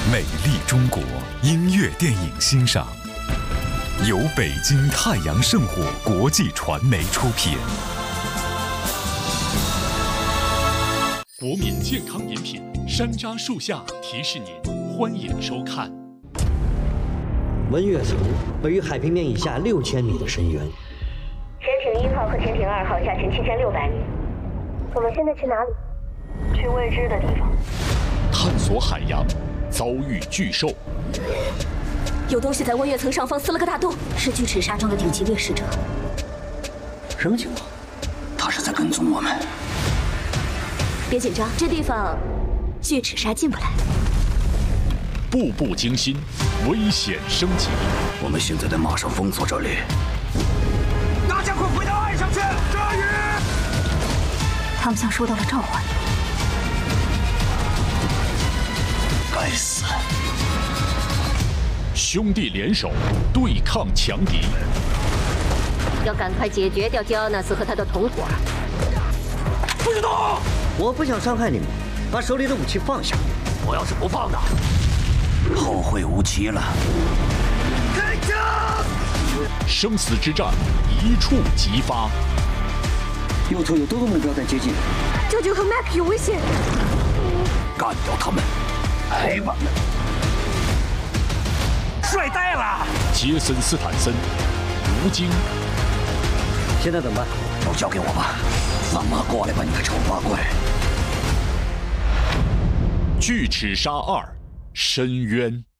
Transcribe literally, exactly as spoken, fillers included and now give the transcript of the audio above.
美丽中国音乐电影欣赏，由北京太阳圣火国际传媒出品。国民健康饮品山楂树下提示您，欢迎收看。 温月层位于海平面以下六千米的深渊。 潜艇一号和潜艇二号下沉七千六百米。我们现在去哪里？去未知的地方。 探索海洋，遭遇巨兽。 有东西在温月层上方撕了个大洞，是巨齿鲨中的顶级掠食者。 什么情况？ 他是在跟踪我们。 别紧张，这地方巨齿鲨进不来。 步步惊心，危险升级。 我们现在得马上封锁这里。 大家快回到岸上去！鲨鱼！ 他们像收到了召唤。 该死！ 兄弟联手对抗强敌， 要赶快解决掉焦纳斯和他的同伙。 不许动！ 我不想伤害你们，把手里的武器放下。 我要是不放的， 后会无期了。 开枪！ 生死之战一触即发。 右侧有多个目标在接近。 舅舅和 Mac 有危险， 干掉他们！ 黑吧！帅呆了！ 杰森·斯坦森，吴京。 现在怎么办？ 都交给我吧，放马过来吧，你个丑八怪！ 巨齿鲨二，深渊。